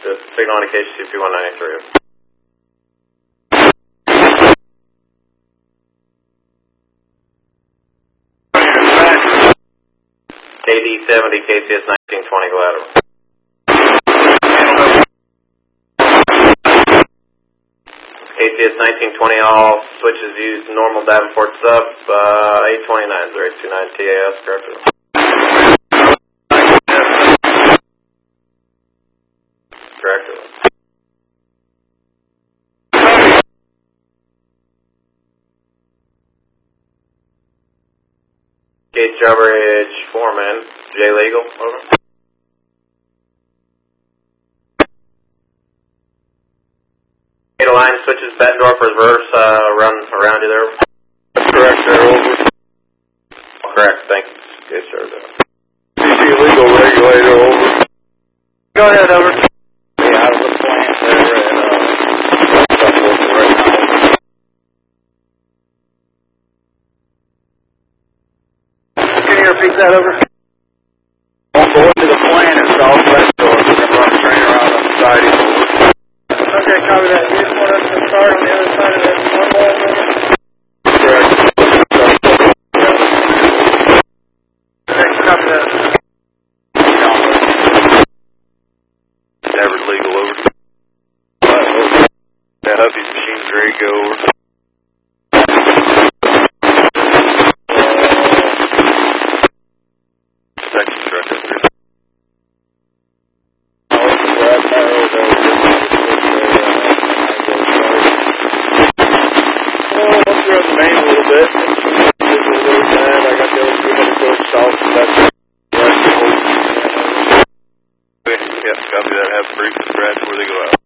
Just signal indication 22193. KD70, KCS 1920, lateral. KCS 1920, all switches use normal Davenport sub, 829, 0829 TAS, correct. Correct. Gate Drawbridge foreman, J Legal, over. Data line switches, Bettendorf reverse, run around you there. Correct, sir, over. Correct, thank you. Gate Drawbridge. DC legal regulator, over. Go ahead, over. Yeah, out of the plant there, and, right now. Can you repeat that, over? I'm going to the plant in South Bettendorf. We're going to run a train around on the side. Okay, copy that. You just want us to start on the other side of that one wall? Correct. Okay, copy that. Never legal, over. That Huffy's machine gray go over. Second truck up there. Let's run the main a little bit. I got the other two that go south. Yeah, copy that. Have brief and scratch before they go out.